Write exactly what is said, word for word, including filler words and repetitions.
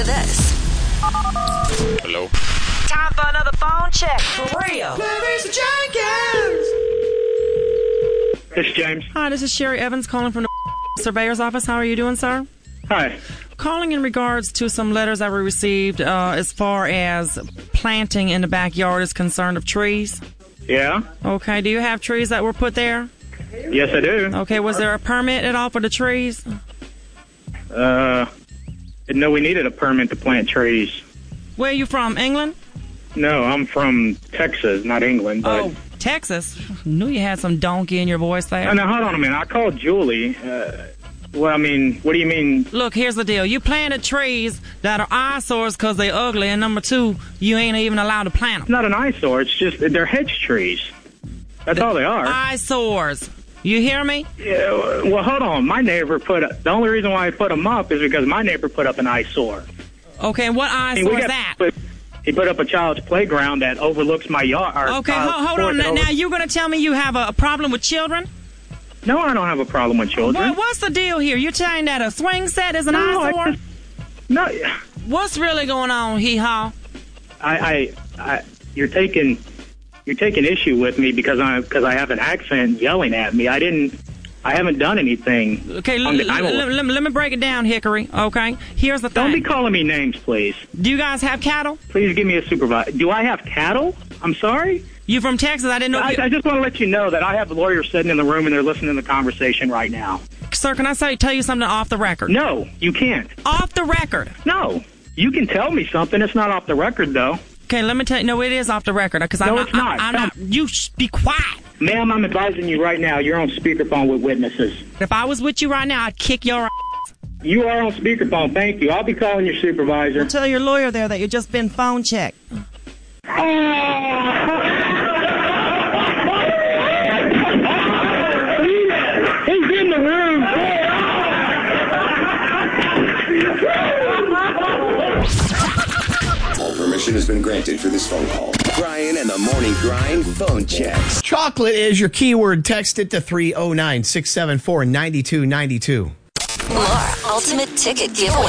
This. Hello? Time for another phone check. For real. Larissa Jenkins. This is James. Hi, this is Sherry Evans calling from the surveyor's office. How are you doing, sir? Hi. Calling in regards to some letters that we received uh, as far as planting in the backyard is concerned of trees. Yeah? Okay, do you have trees that were put there? Yes, I do. Okay, was there a permit at all for the trees? Uh, no, we needed a permit to plant trees. Where are you from, England? No, I'm from Texas, not England. But... Oh, Texas? Knew you had some donkey in your voice there. Oh, now, hold on a minute. I called Julie. Uh, well, I mean, what do you mean? Look, here's the deal. You planted trees that are eyesores because they're ugly, and number two, you ain't even allowed to plant It's them. not an eyesore. It's just they're hedge trees. That's all they are. Eyesores. You hear me? Yeah, well, hold on. My neighbor put up, the only reason why I put them up is because my neighbor put up an eyesore. Okay, what I mean, eyesore we is got- that? But he put up a child's playground that overlooks my yard. or, Okay, uh, hold, hold on. porch Now, over- now you're going to tell me you have a, a problem with children? No, I don't have a problem with children. Well, what's the deal here? You're telling that a swing set is an No, I eyesore? just- No, What's really going on, hee-haw? I, I, I, you're taking, you're taking issue with me because I, because I have an accent yelling at me. I didn't, I haven't done anything. Okay, l- on the- l- I will- l- l- let me break it down, Hickory, okay? Here's the thing. Don't be calling me names, please. Do you guys have cattle? Please give me a supervisor. Do I have cattle? I'm sorry. You from Texas? I didn't know. I, you- I just want to let you know that I have lawyers sitting in the room and they're listening to the conversation right now. Sir, can I say tell you something off the record? No, you can't. Off the record. No, you can tell me something. It's not off the record, though. Okay, let me tell you. No, it is off the record because I'm No, not. it's not. I, I'm Tell not. You sh- be quiet. Ma'am, I'm advising you right now. You're on speakerphone with witnesses. If I was with you right now, I'd kick your ass. You are on speakerphone. Thank you. I'll be calling your supervisor. Tell your lawyer there that you've just been phone checked. He's in the room. All permission has been granted for this phone call. Brian and the Morning Grind phone checks. Chocolate is your keyword. Text it to three oh nine, six seven four, nine two nine two. More ultimate ticket giveaway.